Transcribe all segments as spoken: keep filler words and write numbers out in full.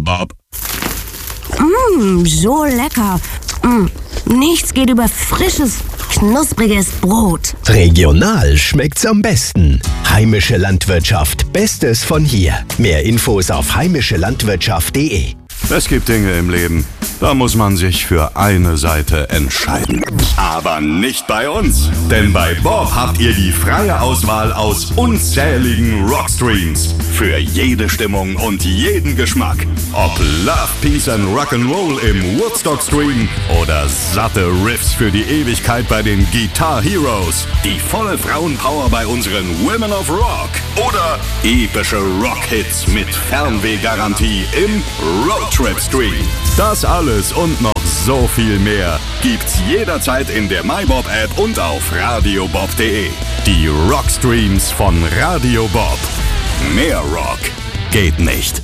Bob. Mmm, so lecker. Mm, nichts geht über frisches, knuspriges Brot. Regional schmeckt's am besten. Heimische Landwirtschaft, Bestes von hier. Mehr Infos auf heimische landwirtschaft punkt de. Es gibt Dinge im Leben, da muss man sich für eine Seite entscheiden. Aber nicht bei uns, denn bei Bob habt ihr die freie Auswahl aus unzähligen Rockstreams. Für jede Stimmung und jeden Geschmack. Ob Love, Peace and Rock'n'Roll im Woodstock-Stream oder satte Riffs für die Ewigkeit bei den Guitar Heroes. Die volle Frauenpower bei unseren Women of Rock. Oder epische Rockhits mit Fernwehgarantie im Roadtrip-Stream. Das alles und noch so viel mehr gibt's jederzeit in der MyBob-App und auf radiobob punkt de. Die Rockstreams von Radio Bob. Mehr Rock geht nicht.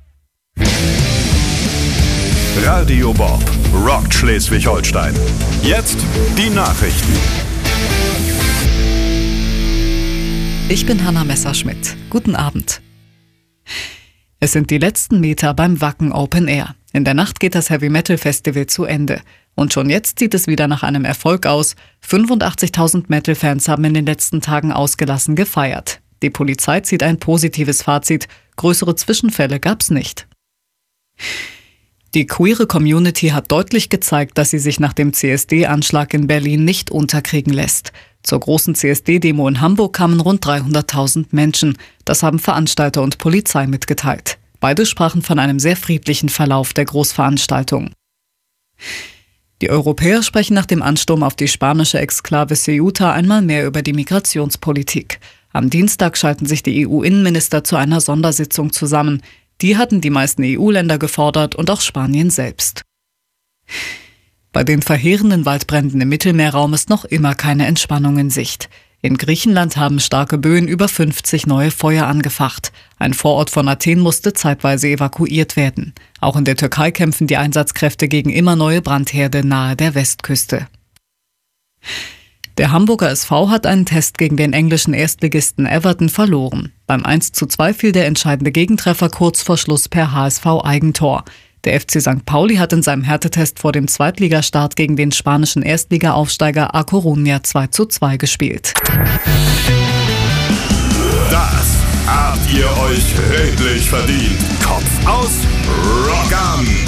Radio Bob rockt Schleswig-Holstein. Jetzt die Nachrichten. Ich bin Hanna Messerschmidt. Guten Abend. Es sind die letzten Meter beim Wacken Open Air. In der Nacht geht das Heavy Metal Festival zu Ende. Und schon jetzt sieht es wieder nach einem Erfolg aus. fünfundachtzigtausend Metal-Fans haben in den letzten Tagen ausgelassen gefeiert. Die Polizei zieht ein positives Fazit. Größere Zwischenfälle gab's nicht. Die queere Community hat deutlich gezeigt, dass sie sich nach dem C S D-Anschlag in Berlin nicht unterkriegen lässt. Zur großen C S D-Demo in Hamburg kamen rund dreihunderttausend Menschen. Das haben Veranstalter und Polizei mitgeteilt. Beide sprachen von einem sehr friedlichen Verlauf der Großveranstaltung. Die Europäer sprechen nach dem Ansturm auf die spanische Exklave Ceuta einmal mehr über die Migrationspolitik. Am Dienstag schalten sich die E U-Innenminister zu einer Sondersitzung zusammen. Die hatten die meisten E U-Länder gefordert und auch Spanien selbst. Bei den verheerenden Waldbränden im Mittelmeerraum ist noch immer keine Entspannung in Sicht. In Griechenland haben starke Böen über fünfzig neue Feuer angefacht. Ein Vorort von Athen musste zeitweise evakuiert werden. Auch in der Türkei kämpfen die Einsatzkräfte gegen immer neue Brandherde nahe der Westküste. Der Hamburger S V hat einen Test gegen den englischen Erstligisten Everton verloren. Beim eins zu zwei fiel der entscheidende Gegentreffer kurz vor Schluss per H S V-Eigentor. Der F C Sankt Pauli hat in seinem Härtetest vor dem Zweitligastart gegen den spanischen Erstliga-Aufsteiger A Coruña zwei zu zwei gespielt. Das habt ihr euch redlich verdient. Kopf aus, Rock an!